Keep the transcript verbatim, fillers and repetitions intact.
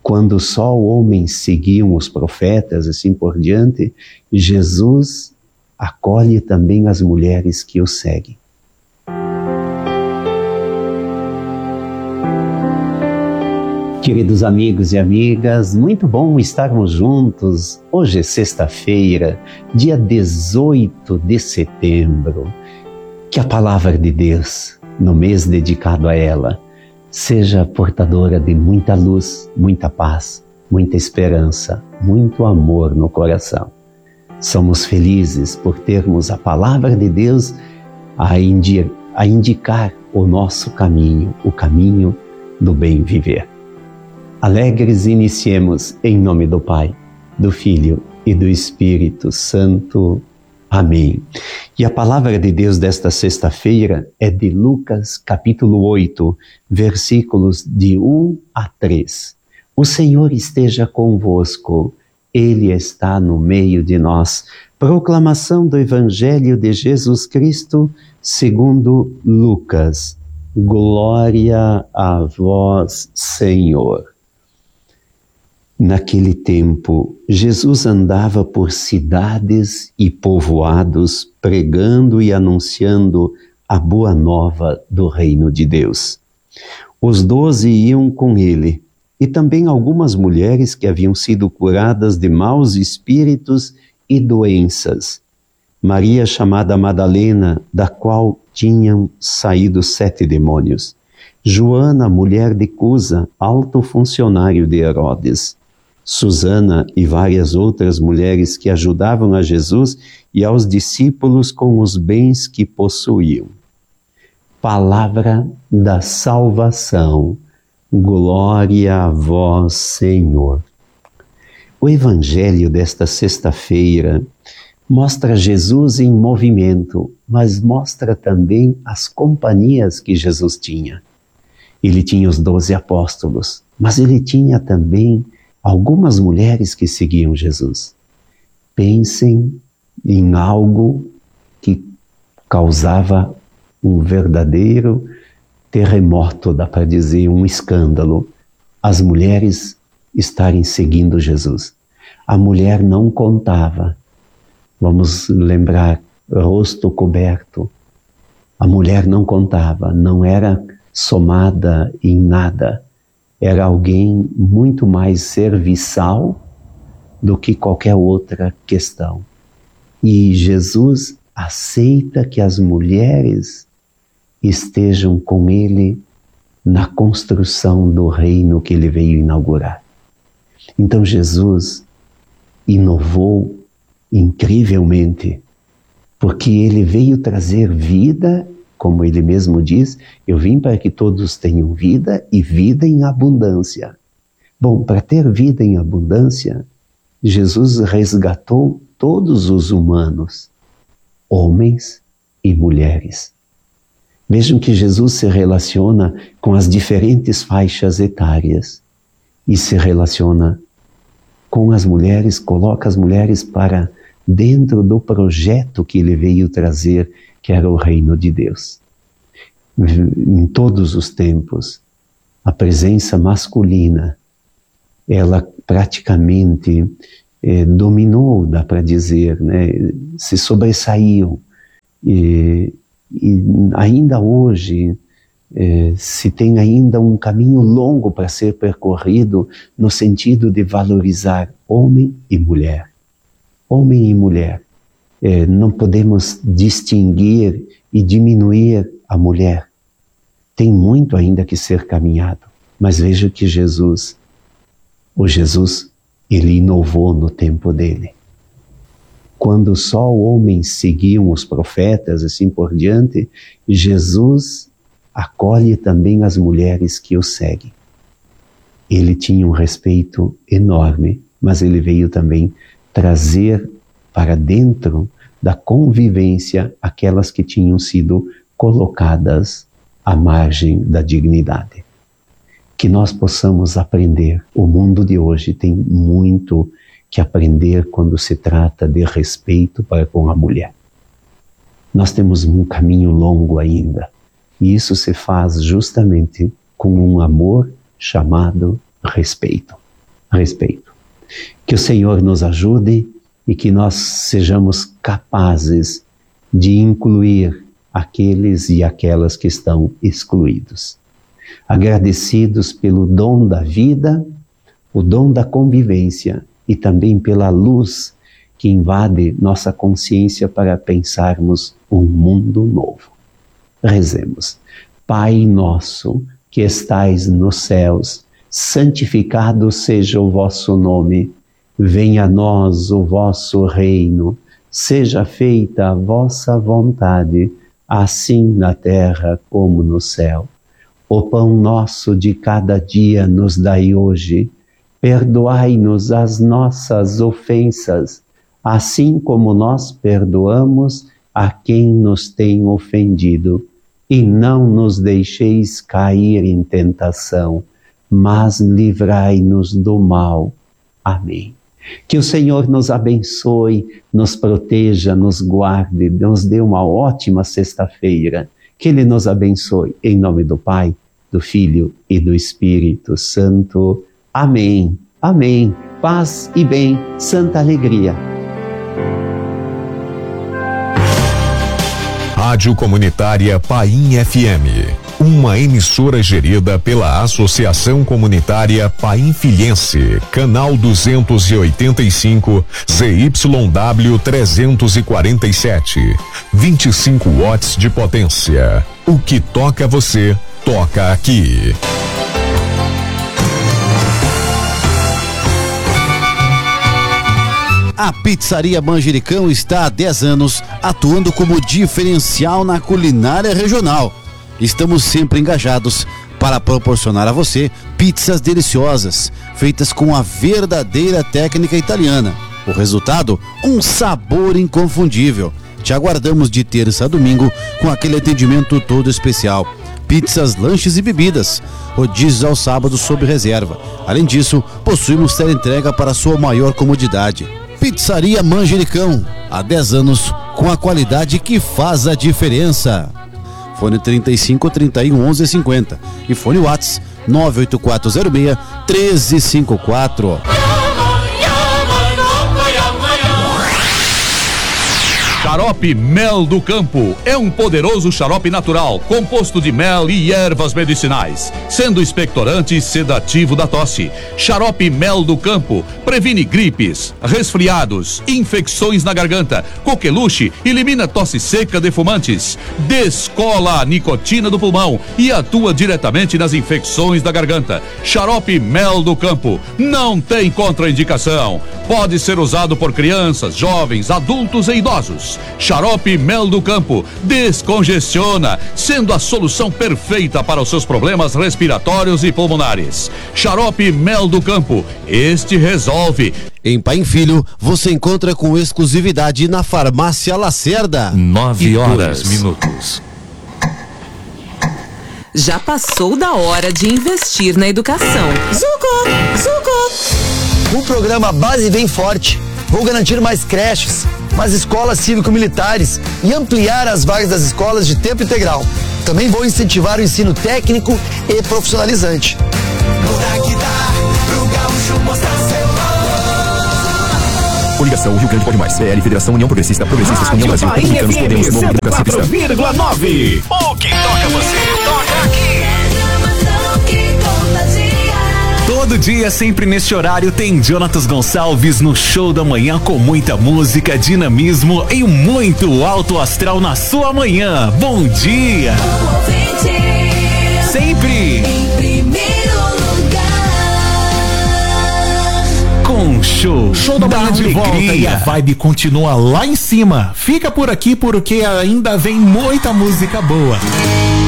Quando só homens seguiam os profetas, assim por diante, Jesus acolhe também as mulheres que o seguem. Queridos amigos e amigas, muito bom estarmos juntos. Hoje é sexta-feira, dia dezoito de setembro. Que a palavra de Deus, no mês dedicado a ela, seja portadora de muita luz, muita paz, muita esperança, muito amor no coração. Somos felizes por termos a palavra de Deus a, indi- a indicar o nosso caminho, o caminho do bem viver. Alegres iniciemos em nome do Pai, do Filho e do Espírito Santo. Amém. E a palavra de Deus desta sexta-feira é de Lucas capítulo oito, versículos de um a três. O Senhor esteja convosco, Ele está no meio de nós. Proclamação do Evangelho de Jesus Cristo segundo Lucas. Glória a vós, Senhor. Naquele tempo, Jesus andava por cidades e povoados, pregando e anunciando a boa nova do reino de Deus. Os doze iam com ele, e também algumas mulheres que haviam sido curadas de maus espíritos e doenças. Maria, chamada Madalena, da qual tinham saído sete demônios. Joana, mulher de Cusa, alto funcionário de Herodes. Susana e várias outras mulheres que ajudavam a Jesus e aos discípulos com os bens que possuíam. Palavra da salvação. Glória a vós, Senhor. O Evangelho desta sexta-feira mostra Jesus em movimento, mas mostra também as companhias que Jesus tinha. Ele tinha os doze apóstolos, mas ele tinha também algumas mulheres que seguiam Jesus. Pensem em algo que causava um verdadeiro terremoto, dá para dizer, um escândalo. As mulheres estarem seguindo Jesus. A mulher não contava. Vamos lembrar, rosto coberto. A mulher não contava, não era somada em nada. Era alguém muito mais serviçal do que qualquer outra questão. E Jesus aceita que as mulheres estejam com ele na construção do reino que ele veio inaugurar. Então Jesus inovou incrivelmente, porque ele veio trazer vida. Como ele mesmo diz, eu vim para que todos tenham vida e vida em abundância. Bom, para ter vida em abundância, Jesus resgatou todos os humanos, homens e mulheres. Vejam que Jesus se relaciona com as diferentes faixas etárias e se relaciona com as mulheres, coloca as mulheres para dentro do projeto que ele veio trazer, que era o reino de Deus. Em todos os tempos, a presença masculina, ela praticamente eh, dominou, dá para dizer, né? Se sobressaiu. E, e ainda hoje, eh, se tem ainda um caminho longo para ser percorrido no sentido de valorizar homem e mulher. Homem e mulher. É, não podemos distinguir e diminuir a mulher. Tem muito ainda que ser caminhado. Mas veja que Jesus, o Jesus, ele inovou no tempo dele. Quando só homens seguiam os profetas, assim por diante, Jesus acolhe também as mulheres que o seguem. Ele tinha um respeito enorme, mas ele veio também trazer para dentro da convivência aquelas que tinham sido colocadas à margem da dignidade. Que nós possamos aprender. O mundo de hoje tem muito que aprender quando se trata de respeito para com a mulher. Nós temos um caminho longo ainda, e isso se faz justamente com um amor chamado respeito. respeito. Que o Senhor nos ajude e que nós sejamos capazes de incluir aqueles e aquelas que estão excluídos. Agradecidos pelo dom da vida, o dom da convivência e também pela luz que invade nossa consciência para pensarmos um mundo novo. Rezemos. Pai nosso, que estais nos céus, santificado seja o vosso nome. Venha a nós o vosso reino. Seja feita a vossa vontade, assim na terra como no céu. O pão nosso de cada dia nos dai hoje. Perdoai-nos as nossas ofensas, assim como nós perdoamos a quem nos tem ofendido. E não nos deixeis cair em tentação, mas livrai-nos do mal. Amém. Que o Senhor nos abençoe, nos proteja, nos guarde, nos dê uma ótima sexta-feira. Que Ele nos abençoe, em nome do Pai, do Filho e do Espírito Santo. Amém. Amém. Paz e bem, santa alegria. Rádio Comunitária Paim F M, uma emissora gerida pela Associação Comunitária Painfilhense, canal duzentos e oitenta e cinco, Z Y W trezentos e quarenta e sete, vinte e cinco watts de potência. O que toca você, toca aqui. A Pizzaria Manjericão está há dez anos atuando como diferencial na culinária regional. Estamos sempre engajados para proporcionar a você pizzas deliciosas, feitas com a verdadeira técnica italiana. O resultado? Um sabor inconfundível. Te aguardamos de terça a domingo com aquele atendimento todo especial. Pizzas, lanches e bebidas. Rodízios aos sábados sob reserva. Além disso, possuímos teleentrega para sua maior comodidade. Pizzaria Manjericão, há dez anos, com a qualidade que faz a diferença. Fone trinta e cinco, trinta e um, onze, cinquenta e fone WhatsApp nove oito quatro zero seis, um três cinco quatro. Xarope Mel do Campo é um poderoso xarope natural, composto de mel e ervas medicinais, sendo expectorante e sedativo da tosse. Xarope Mel do Campo previne gripes, resfriados, infecções na garganta, coqueluche, elimina tosse seca de fumantes, descola a nicotina do pulmão e atua diretamente nas infecções da garganta. Xarope Mel do Campo não tem contraindicação. Pode ser usado por crianças, jovens, adultos e idosos. Xarope Mel do Campo descongestiona, sendo a solução perfeita para os seus problemas respiratórios e pulmonares. Xarope Mel do Campo, este resolve. Em Paim Filho, você encontra com exclusividade na Farmácia Lacerda. Nove horas, minutos. Já passou da hora de investir na educação. Zuco! Zuco! O programa Base Vem Forte. Vou garantir mais creches, mais escolas cívico-militares e ampliar as vagas das escolas de tempo integral. Também vou incentivar o ensino técnico e profissionalizante. Coligação Rio Grande Pode Mais, P L, Federação União Progressista, Progressistas, União Brasil, Republicanos, Podemos, Novo Democracia Cristã. nove. O que toca você, toca aqui. Todo dia, sempre neste horário, tem Jonatas Gonçalves no Show da Manhã com muita música, dinamismo e muito alto astral na sua manhã. Bom dia! Sempre! Em primeiro lugar. Com show, show da manhã de volta e a vibe continua lá em cima. Fica por aqui porque ainda vem muita música boa.